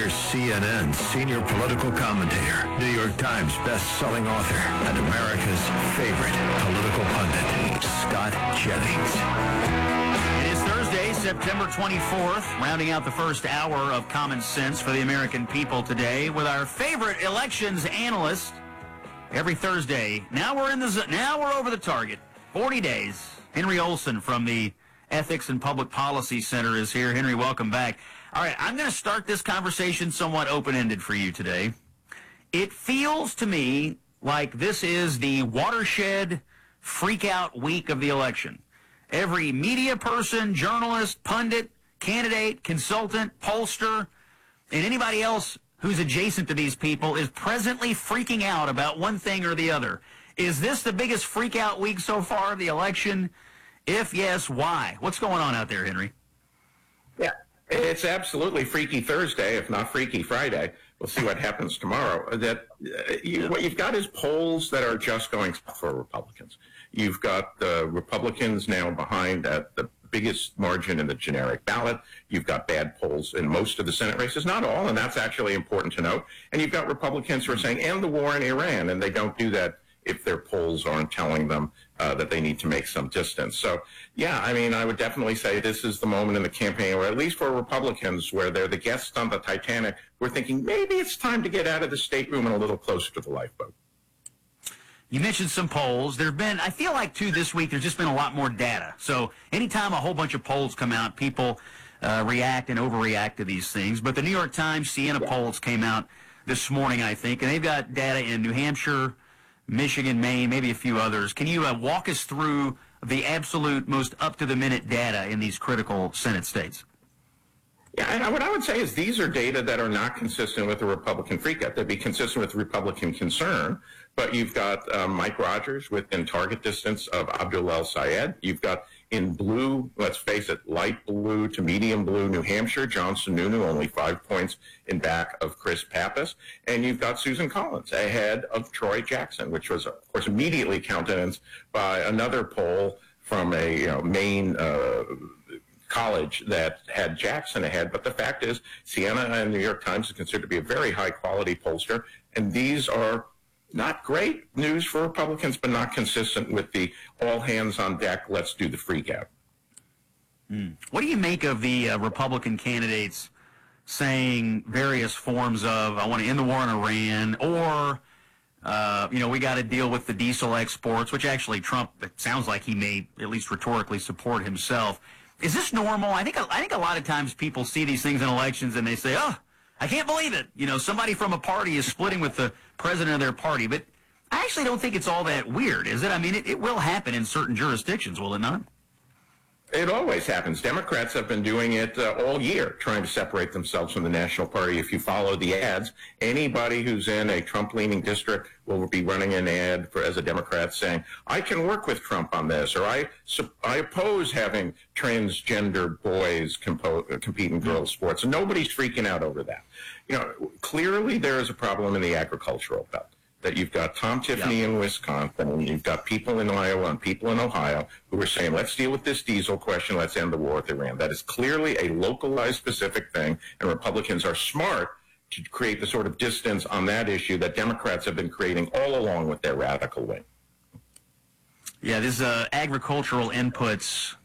CNN senior political commentator, New York Times best-selling author, and America's favorite political pundit, Scott Jennings. It is Thursday, September 24th, rounding out the first hour of Common Sense for the American people today with our favorite elections analyst every Thursday. Now we're over the target. 40 days. Henry Olsen from the Ethics and Public Policy Center is here. Henry, welcome back. All right, I'm going to start this conversation somewhat open-ended for you today. It feels to me like this is the watershed freak-out week of the election. Every media person, journalist, pundit, candidate, consultant, pollster, and anybody else who's adjacent to these people is presently freaking out about one thing or the other. Is this the biggest freak-out week so far of the election? If yes, why? What's going on out there, Henry? Yeah. It's absolutely Freaky Thursday, if not Freaky Friday. We'll see what happens tomorrow. What you've got is polls that are just going for Republicans. You've got the Republicans now behind at the biggest margin in the generic ballot. You've got bad polls in most of the Senate races, not all, and that's actually important to note. And you've got Republicans who are saying, and the war in Iran, and they don't do that if their polls aren't telling them that they need to make some distance. So, yeah, I mean, I would definitely say this is the moment in the campaign, or at least for Republicans, where they're the guests on the Titanic, we're thinking maybe it's time to get out of the stateroom and a little closer to the lifeboat. You mentioned some polls. There have been, I feel like, too, this week, there's just been a lot more data. So anytime a whole bunch of polls come out, people react and overreact to these things. But the New York Times Siena polls came out this morning, I think, and they've got data in New Hampshire, Michigan, Maine, maybe a few others. Can you walk us through the absolute most up-to-the-minute data in these critical Senate states? Yeah, and what I would say is these are data that are not consistent with the Republican freakout. They'd be consistent with Republican concern, but you've got Mike Rogers within target distance of Abdul El Sayed. You've got in blue, let's face it, light blue to medium blue, New Hampshire, John Sununu, only 5 points in back of Chris Pappas. And you've got Susan Collins ahead of Troy Jackson, which was, of course, immediately countenanced by another poll from a Maine college that had Jackson ahead. But the fact is, Siena and New York Times is considered to be a very high-quality pollster, and these are not great news for Republicans, but not consistent with the all hands on deck, let's do the freak out. What do you make of the Republican candidates saying various forms of, I want to end the war in Iran, or, we got to deal with the diesel exports, which actually Trump, it sounds like he may at least rhetorically support himself. Is this normal? I think a lot of times people see these things in elections and they say, oh, I can't believe it. Somebody from a party is splitting with the president of their party. But I actually don't think it's all that weird, is it? I mean, it will happen in certain jurisdictions, will it not? It always happens. Democrats have been doing it all year, trying to separate themselves from the national party. If you follow the ads, anybody who's in a Trump-leaning district will be running an ad as a Democrat saying, I can work with Trump on this, or I oppose having transgender boys compete in girls' sports. And nobody's freaking out over that. Clearly there is a problem in the agricultural belt. That you've got Tom Tiffany in Wisconsin, and you've got people in Iowa and people in Ohio who are saying, let's deal with this diesel question, let's end the war with Iran. That is clearly a localized, specific thing, and Republicans are smart to create the sort of distance on that issue that Democrats have been creating all along with their radical wing. Yeah, these agricultural inputs